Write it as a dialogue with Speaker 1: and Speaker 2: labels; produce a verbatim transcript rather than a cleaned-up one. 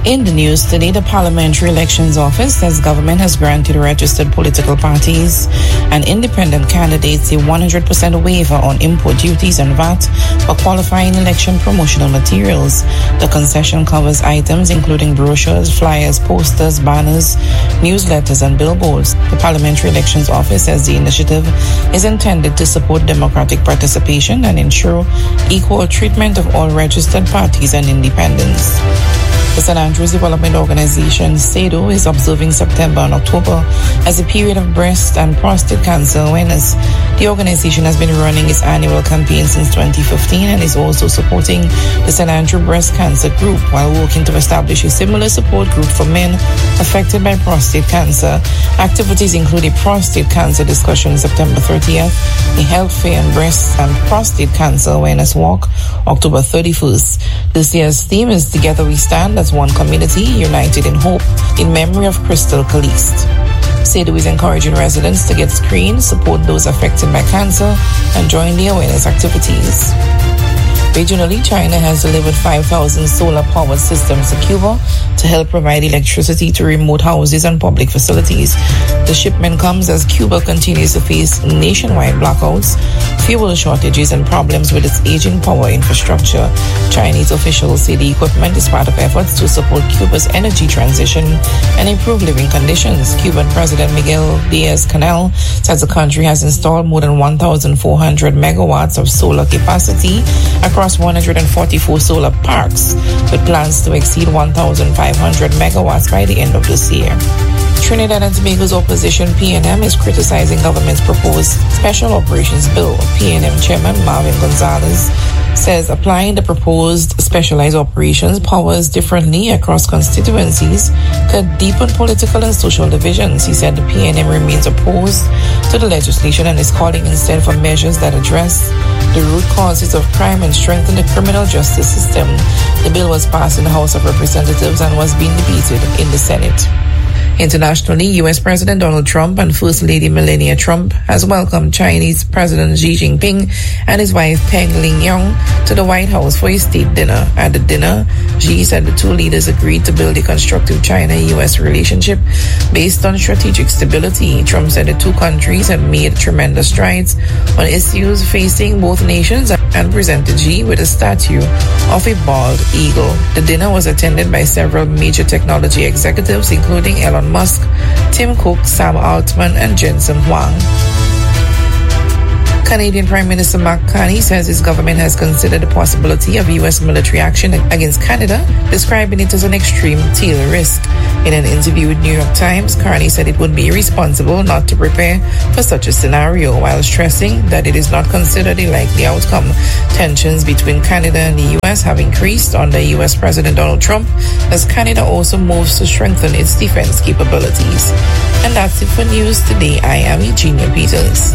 Speaker 1: In the news today, the Parliamentary Elections Office says government has granted registered political parties and independent candidates a one hundred percent waiver on import duties and V A T for qualifying election promotional materials. The concession covers items including brochures, flyers, posters, banners, newsletters, and billboards. The Parliamentary Elections Office says the initiative is intended to support democratic participation and ensure equal treatment of all registered parties and independents. The Saint Andrews Development Organization, S A D O, is observing September and October as a period of breast and prostate cancer awareness. The organization has been running its annual campaign since twenty fifteen and is also supporting the Saint Andrew Breast Cancer Group while working to establish a similar support group for men affected by prostate cancer. Activities include a prostate cancer discussion September thirtieth, a health fair and breast and prostate cancer awareness walk October thirty-first. This year's theme is Together We Stand as One Community, United in Hope, in memory of Crystal Caliste. S A D O is encouraging residents to get screened, support those affected by cancer, and join the awareness activities. Regionally, China has delivered five thousand solar-powered systems to Cuba to help provide electricity to remote houses and public facilities. The shipment comes as Cuba continues to face nationwide blackouts, fuel shortages, and problems with its aging power infrastructure. Chinese officials say the equipment is part of efforts to support Cuba's energy transition and improve living conditions. Cuban President Miguel Diaz-Canel says the country has installed more than one thousand four hundred megawatts of solar capacity across one hundred forty-four solar parks, with plans to exceed one thousand five hundred megawatts by the end of this year. Trinidad and Tobago's opposition P N M is criticizing government's proposed Special Operations Bill. P N M Chairman Marvin Gonzalez says applying the proposed specialized operations powers differently across constituencies could deepen political and social divisions. He said the P N M remains opposed to the legislation and is calling instead for measures that address the root causes of crime and strengthen the criminal justice system. The bill was passed in the House of Representatives and was being debated in the Senate. Internationally, U S President Donald Trump and First Lady Melania Trump has welcomed Chinese President Xi Jinping and his wife Peng Liying to the White House for a state dinner. At the dinner, Xi said the two leaders agreed to build a constructive China-U S relationship based on strategic stability. Trump said the two countries had made tremendous strides on issues facing both nations and presented Xi with a statue of a bald eagle. The dinner was attended by several major technology executives, including Elon Musk, Tim Cook, Sam Altman, and Jensen Huang. Canadian Prime Minister Mark Carney says his government has considered the possibility of U S military action against Canada, describing it as an extreme tail risk. In an interview with New York Times, Carney said it would be irresponsible not to prepare for such a scenario, while stressing that it is not considered a likely outcome. Tensions between Canada and the U S have increased under U S President Donald Trump as Canada also moves to strengthen its defense capabilities. And that's it for news today. I am Eugenia Peters.